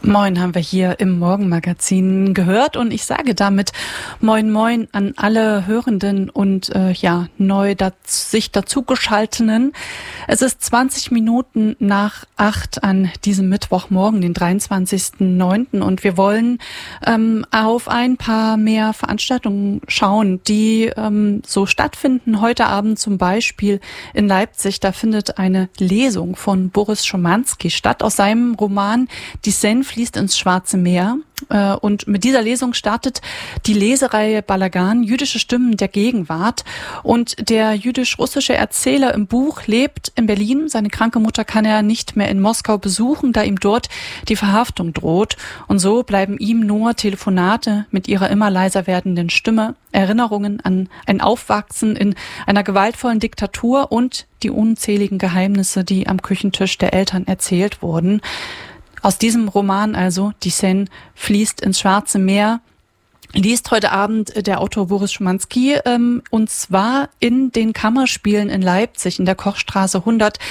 Moin haben wir hier im Morgenmagazin gehört und ich sage damit Moin Moin an alle Hörenden und neu sich dazugeschaltenen. Es ist 20 Minuten nach 8 an diesem Mittwochmorgen, den 23.09. und wir wollen auf ein paar mehr Veranstaltungen schauen, die so stattfinden. Heute Abend zum Beispiel in Leipzig, da findet eine Lesung von Boris Szymanski statt aus seinem Roman Die Seine fließt ins Schwarze Meer. Und mit dieser Lesung startet die Lesereihe Balagan, jüdische Stimmen der Gegenwart. Und der jüdisch-russische Erzähler im Buch lebt in Berlin. Seine kranke Mutter kann er nicht mehr in Moskau besuchen, da ihm dort die Verhaftung droht. Und so bleiben ihm nur Telefonate mit ihrer immer leiser werdenden Stimme, Erinnerungen an ein Aufwachsen in einer gewaltvollen Diktatur und die unzähligen Geheimnisse, die am Küchentisch der Eltern erzählt wurden. Aus diesem Roman also, Die Seine fließt ins Schwarze Meer, liest heute Abend der Autor Boris Szymanski, und zwar in den Kammerspielen in Leipzig in der Kochstraße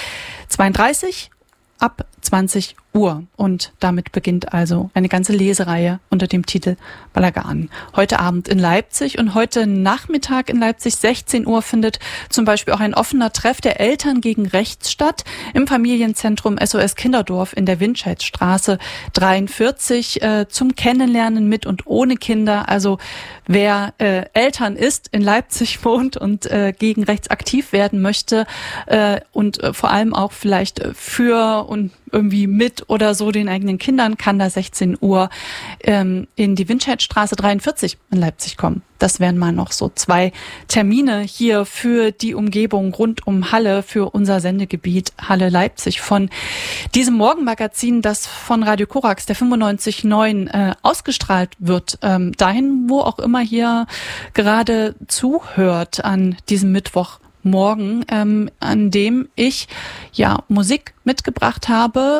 132 ab 20 Uhr. Und damit beginnt also eine ganze Lesereihe unter dem Titel Balagan. Heute Abend in Leipzig und heute Nachmittag in Leipzig 16 Uhr findet zum Beispiel auch ein offener Treff der Eltern gegen Rechts statt im Familienzentrum SOS Kinderdorf in der Windscheidstraße 43 zum Kennenlernen mit und ohne Kinder. Also wer Eltern ist, in Leipzig wohnt und gegen Rechts aktiv werden möchte und vor allem auch vielleicht für und irgendwie mit oder so den eigenen Kindern, kann da 16 Uhr in die Windscheidstraße 43 in Leipzig kommen. Das wären mal noch so 2 Termine hier für die Umgebung rund um Halle, für unser Sendegebiet Halle Leipzig von diesem Morgenmagazin, das von Radio Korax, der 95.9 ausgestrahlt wird, dahin, wo auch immer hier gerade zuhört an diesem Mittwochmorgen, an dem ich Musik mitgebracht habe.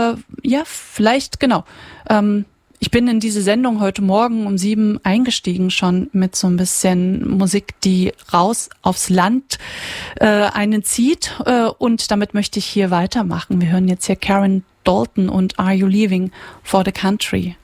Ich bin in diese Sendung heute Morgen um 7 eingestiegen, schon mit so ein bisschen Musik, die raus aufs Land einen zieht, und damit möchte ich hier weitermachen. Wir hören jetzt hier Karen Dalton und Are You Leaving for the Country?